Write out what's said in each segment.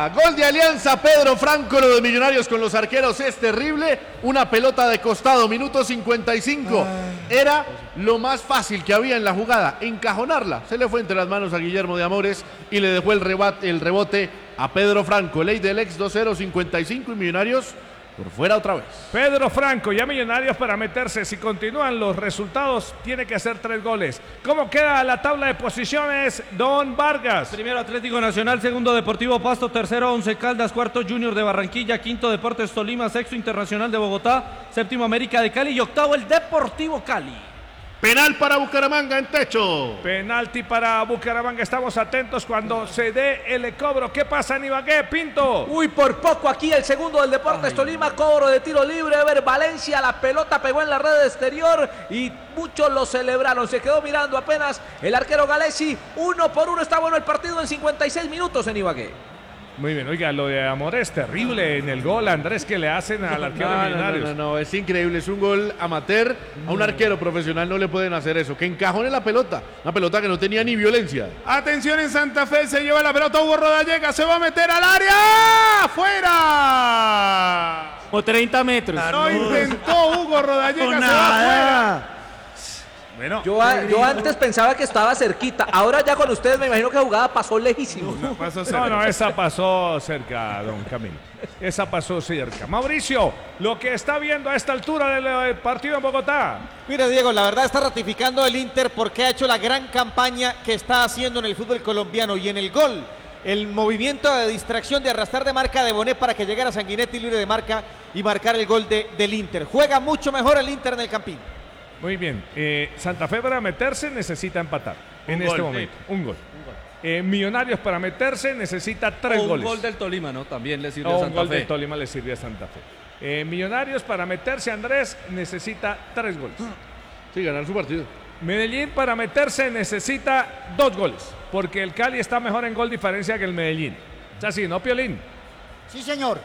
Alianza. Gol de Alianza, Pedro Franco. Lo de Millonarios con los arqueros es terrible. Una pelota de costado, minuto 55. Era lo más fácil que había en la jugada, encajonarla. Se le fue entre las manos a Guillermo de Amores y le dejó el rebote a Pedro Franco. Ley del ex 2-0, 55 y Millonarios por fuera otra vez. Pedro Franco, ya Millonarios para meterse. Si continúan los resultados, tiene que hacer 3 goles. ¿Cómo queda la tabla de posiciones, don Vargas? Primero Atlético Nacional, segundo Deportivo Pasto, tercero Once Caldas, cuarto Junior de Barranquilla, quinto Deportes Tolima, sexto Internacional de Bogotá, séptimo América de Cali y octavo el Deportivo Cali. Penal para Bucaramanga en techo. Penalti para Bucaramanga. Estamos atentos cuando se dé el cobro. ¿Qué pasa en Ibagué, Pinto? Uy, por poco aquí el segundo del Deportes Tolima, cobro de tiro libre. Ever Valencia, la pelota pegó en la red exterior y muchos lo celebraron. Se quedó mirando apenas el arquero Galesi. 1-1 está bueno el partido en 56 minutos en Ibagué. Muy bien, oiga, lo de Amor es terrible en el gol, Andrés, que le hacen al arquero de Millonarios. No, es increíble, es un gol amateur. A un arquero profesional no le pueden hacer eso, que encajone la pelota, una pelota que no tenía ni violencia. Atención en Santa Fe, se lleva la pelota Hugo Rodallega, se va a meter al área, ¡fuera! O 30 metros. No intentó Hugo Rodallega, se va afuera. Bueno, yo antes pensaba que estaba cerquita, ahora ya con ustedes me imagino que la jugada pasó lejísimo. No, esa pasó cerca, don Camilo. Esa pasó cerca. Mauricio, lo que está viendo a esta altura del partido en Bogotá. Mira, Diego, la verdad está ratificando el Inter porque ha hecho la gran campaña que está haciendo en el fútbol colombiano y en el gol. El movimiento de distracción, de arrastrar de marca de Bonet para que llegara Sanguinetti libre de marca y marcar el gol del Inter. Juega mucho mejor el Inter en el Campín. Muy bien, Santa Fe para meterse necesita empatar en este momento. Un gol. Millonarios para meterse necesita 3 goles. Un gol del Tolima, ¿no? También le sirve a Un Santa gol Fe. del Tolima le sirve a Santa Fe. Millonarios para meterse, Andrés, necesita 3 goles. Sí, ganar su partido. Medellín para meterse necesita 2 goles, porque el Cali está mejor en gol diferencia que el Medellín. O sea, sí, ¿no, Piolín? Sí, señor.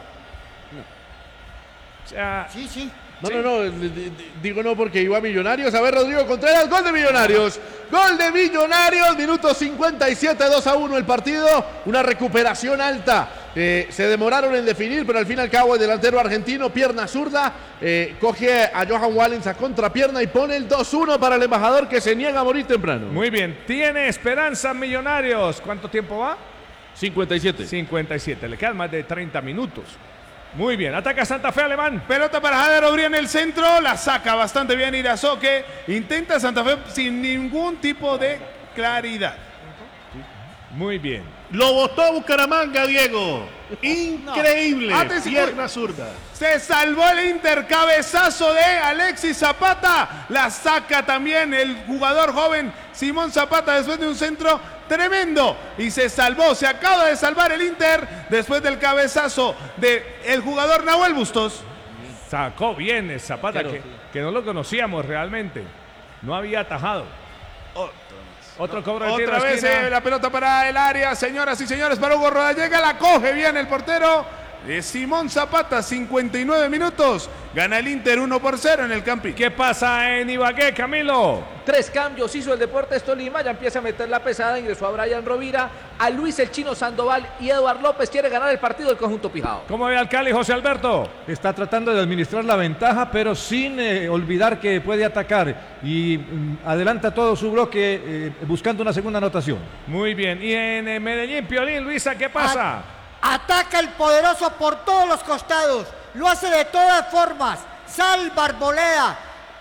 O sea, Sí. No, digo no porque iba a Millonarios. A ver, Rodrigo Contreras, gol de Millonarios. Gol de Millonarios, minuto 57, 2-1 el partido. Una recuperación alta. Se demoraron en definir, pero al fin y al cabo el delantero argentino, pierna zurda, coge a Johan Wallens a contrapierna y pone el 2-1 para el embajador que se niega a morir temprano. muy bien, tiene esperanza Millonarios. ¿Cuánto tiempo va? 57. 57, le quedan más de 30 minutos. Muy bien, ataca Santa Fe, Alemán. Pelota para Jader Obría en el centro, la saca bastante bien Irazoque. Intenta Santa Fe sin ningún tipo de claridad. Muy bien. Lo botó Bucaramanga, Diego. Increíble. Pierna zurda. Se salvó el Inter, cabezazo de Alexis Zapata. La saca también el jugador joven Simón Zapata después de un centro tremendo. Y se salvó, se acaba de salvar el Inter después del cabezazo del jugador Nahuel Bustos. Sacó bien el Zapata, que no lo conocíamos realmente. No había atajado. Otro cobro de tiro Otra vez la pelota para el área, señoras y señores, para Hugo Rodallega, la coge bien el portero de Simón Zapata, 59 minutos, gana el Inter 1-0 en el Campín. ¿Qué pasa en Ibagué, Camilo? 3 cambios hizo el Deportes Tolima, ya empieza a meter la pesada, ingresó a Brian Rovira, a Luis el Chino Sandoval y Eduard López. Quiere ganar el partido del conjunto Pijao. ¿Cómo ve al Cali, José Alberto? Está tratando de administrar la ventaja, pero sin olvidar que puede atacar y adelanta todo su bloque buscando una segunda anotación. Muy bien, y en Medellín, Piolín, Luisa, ¿qué pasa? Ataca el poderoso por todos los costados. Lo hace de todas formas. Salva Arboleda.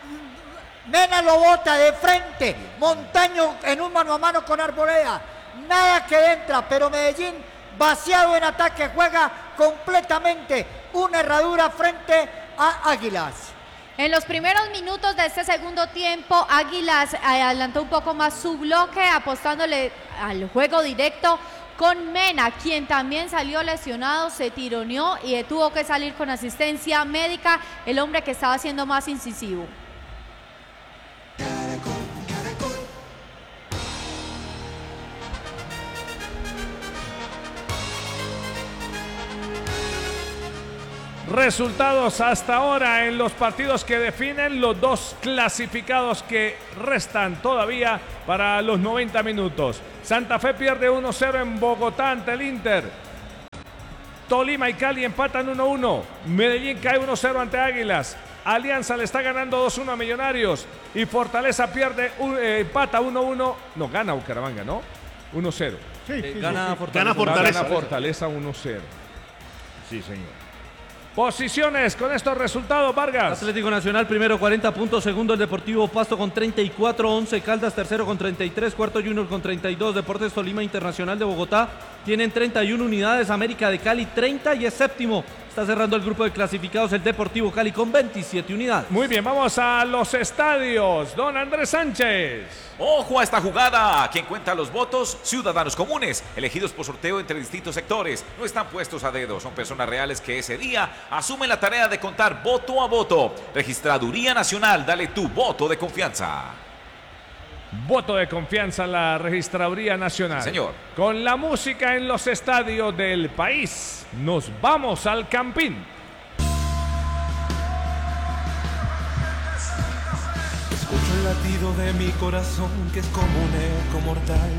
Mena lo bota de frente. Montaño en un mano a mano con Arboleda. Nada que entra, pero Medellín vaciado en ataque, juega completamente una herradura frente a Águilas. En los primeros minutos de este segundo tiempo, Águilas adelantó un poco más su bloque, apostándole al juego directo con Mena, quien también salió lesionado, se tironeó y tuvo que salir con asistencia médica, el hombre que estaba siendo más incisivo. Resultados hasta ahora en los partidos que definen los 2 clasificados que restan todavía para los 90 minutos. Santa Fe pierde 1-0 en Bogotá ante el Inter. Tolima y Cali empatan 1-1. Medellín cae 1-0 ante Águilas. Alianza le está ganando 2-1 a Millonarios. Y Fortaleza pierde, empata 1-1. No, gana Bucaramanga, ¿no? 1-0. Gana Fortaleza. Gana Fortaleza 1-0. Sí, señor. Posiciones con estos resultados, Vargas. Atlético Nacional primero 40 puntos, segundo el Deportivo Pasto con 34, 11 Caldas tercero con 33, cuarto Junior con 32, Deportes Tolima Internacional de Bogotá tienen 31 unidades, América de Cali 30 y es séptimo. Está cerrando el grupo de clasificados el Deportivo Cali con 27 unidades. Muy bien, vamos a los estadios. Don Andrés Sánchez. Ojo a esta jugada. ¿Quién cuenta los votos? Ciudadanos comunes, elegidos por sorteo entre distintos sectores. No están puestos a dedo, son personas reales que ese día asumen la tarea de contar voto a voto. Registraduría Nacional, dale tu voto de confianza. Voto de confianza a la Registraduría Nacional. Señor. Con la música en los estadios del país, nos vamos al Campín. Escucho el latido de mi corazón que es como un eco mortal.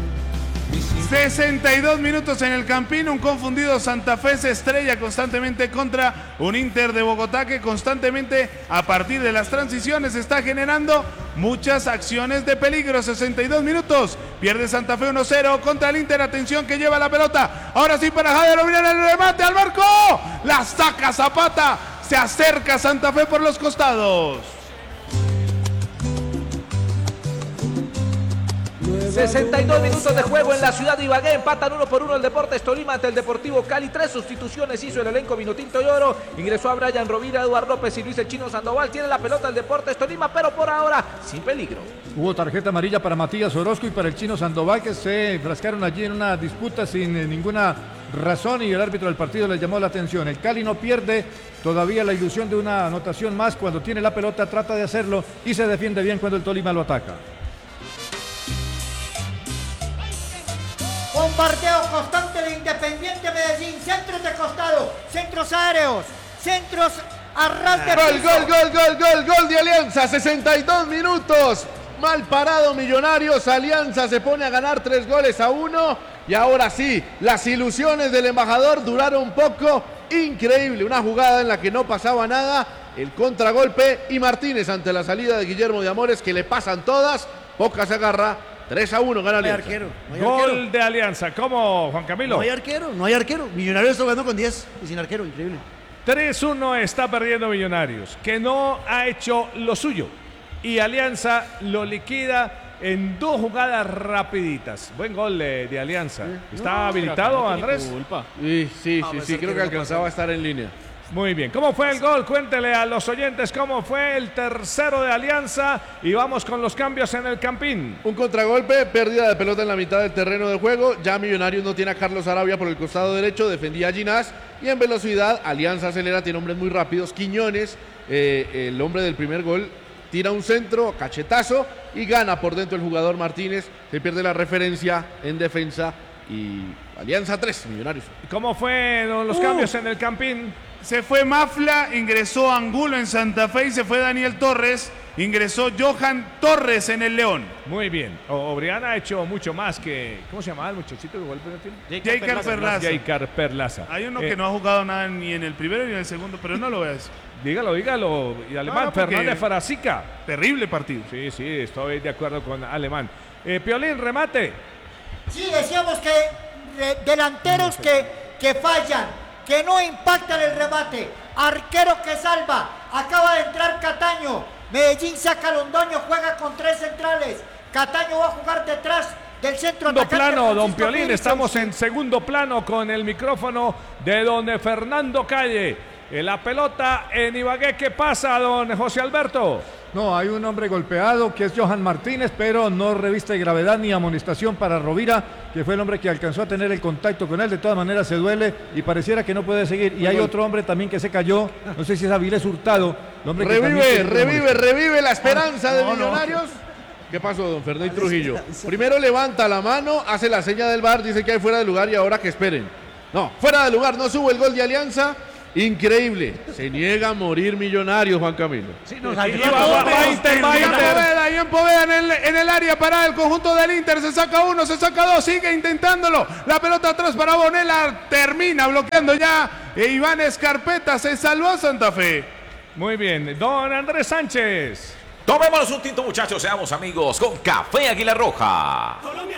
62 minutos en el Campín, un confundido Santa Fe se estrella constantemente contra un Inter de Bogotá que constantemente a partir de las transiciones está generando muchas acciones de peligro. 62 minutos, pierde Santa Fe 1-0 contra el Inter, atención que lleva la pelota, ahora sí para Javier Obrera, el remate al marco, la saca Zapata, se acerca Santa Fe por los costados. 62 minutos de juego en la ciudad de Ibagué, empatan 1-1 el Deportes Tolima ante el Deportivo Cali. 3 sustituciones hizo el elenco vinotinto y oro. Ingresó a Brian Rovira, Eduardo López y Luis el Chino Sandoval. Tiene la pelota el Deportes Tolima, pero por ahora sin peligro. Hubo tarjeta amarilla para Matías Orozco y para el Chino Sandoval, que se enfrascaron allí en una disputa sin ninguna razón y el árbitro del partido les llamó la atención. El Cali no pierde todavía la ilusión de una anotación más. Cuando tiene la pelota trata de hacerlo y se defiende bien cuando el Tolima lo ataca. Bombardeo constante de Independiente Medellín, centros de costado, centros aéreos, centros a ras de piso. Gol de Alianza, 62 minutos. Mal parado Millonarios, Alianza se pone a ganar 3-1 y ahora sí, las ilusiones del embajador duraron poco. Increíble, una jugada en la que no pasaba nada, el contragolpe y Martínez ante la salida de Guillermo de Amores que le pasan todas, Boca se agarra. 3-1 gana Alianza. Gol de Alianza. ¿Cómo, Juan Camilo? No hay arquero. Millonarios está jugando con 10 y sin arquero, increíble. 3-1 está perdiendo Millonarios, que no ha hecho lo suyo. Y Alianza lo liquida en 2 jugadas rapiditas. Buen gol de Alianza. ¿Está habilitado, Andrés? Sí, creo que alcanzaba a estar en línea. Muy bien, ¿cómo fue el gol? Cuéntele a los oyentes cómo fue el tercero de Alianza y vamos con los cambios en el Campín. Un contragolpe, pérdida de pelota en la mitad del terreno de juego. Ya Millonarios no tiene a Carlos Arabia por el costado derecho, defendía a Ginás y en velocidad Alianza acelera, tiene hombres muy rápidos. Quiñones, el hombre del primer gol, tira un centro, cachetazo y gana por dentro el jugador Martínez. Se pierde la referencia en defensa y Alianza 3, Millonarios. ¿Cómo fueron los cambios en el Campín? Se fue Mafla, ingresó Angulo en Santa Fe y se fue Daniel Torres, ingresó Johan Torres en el León. Muy bien, Obriana ha hecho mucho más que, ¿cómo se llamaba el muchachito que golpeó el Jaicar Perlaza. Hay uno que no ha jugado nada ni en el primero ni en el segundo, pero no lo voy a decir. Dígalo, y Alemán, Fernández Farasica. Terrible partido. Sí, estoy de acuerdo con Alemán. Piolín, remate. Sí, decíamos que delanteros que fallan, que no impactan el remate, arquero que salva, acaba de entrar Cataño, Medellín saca a Londoño, juega con 3 centrales, Cataño va a jugar detrás del centro segundo atacante. Plano, don Piolín, estamos en segundo plano con el micrófono de don Fernando Calle. La pelota en Ibagué, ¿qué pasa, don José Alberto? No, hay un hombre golpeado que es Johan Martínez, pero no reviste gravedad ni amonestación para Rovira, que fue el hombre que alcanzó a tener el contacto con él. De todas maneras se duele y pareciera que no puede seguir. Y hay otro hombre también que se cayó, no sé si es Avilés Hurtado. El hombre revive la esperanza de Millonarios. ¿Qué pasó, don Fernando Trujillo? Primero levanta la mano, hace la seña del VAR, dice que hay fuera de lugar y ahora que esperen. No, fuera de lugar, no sube el gol de Alianza. Increíble, se niega a morir Millonarios, Juan Camilo. Sí, nos Ahí en Poveda en el área para el conjunto del Inter, se saca uno, se saca dos, sigue intentándolo, la pelota atrás para Bonella, termina bloqueando ya e Iván Escarpeta. Se salvó Santa Fe. Muy bien, don Andrés Sánchez. Tomémonos un tinto, muchachos, seamos amigos con Café Águila Roja. Colombia